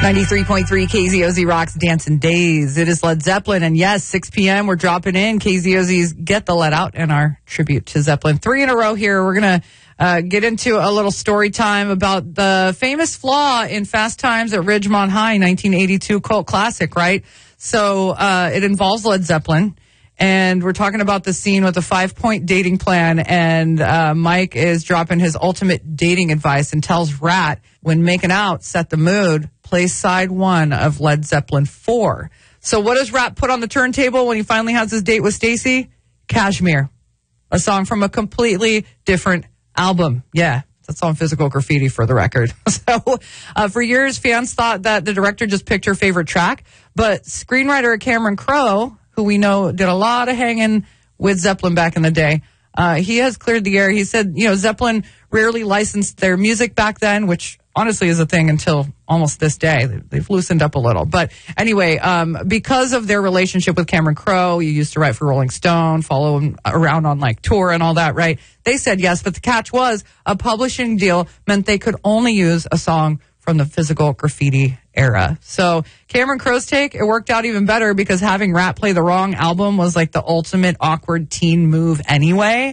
93.3 KZOZ rocks Dancing Days. It is Led Zeppelin, and yes, 6 p.m. we're dropping in KZOZ's Get the Let Out and our tribute to Zeppelin. 3 in a row here. We're going to get into a little story time about the famous flaw in Fast Times at Ridgemont High, 1982 cult classic, right? So it involves Led Zeppelin. And we're talking about the scene with the 5-point dating plan, and Mike is dropping his ultimate dating advice and tells Rat, when making out, set the mood, play side 1 of Led Zeppelin 4. So what does Rat put on the turntable when he finally has his date with Stacy? Kashmir, a song from a completely different album. Yeah, that's on Physical Graffiti for the record. So for years, fans thought that the director just picked her favorite track, but screenwriter Cameron Crowe, who we know did a lot of hanging with Zeppelin back in the day, he has cleared the air. He said, Zeppelin rarely licensed their music back then, which honestly is a thing until almost this day. They've loosened up a little. But anyway, because of their relationship with Cameron Crowe, he used to write for Rolling Stone, follow him around on tour and all that, right? They said yes, but the catch was a publishing deal meant they could only use a song from the Physical Graffiti era. So Cameron Crowe's take, it worked out even better because having Rat play the wrong album was like the ultimate awkward teen move anyway.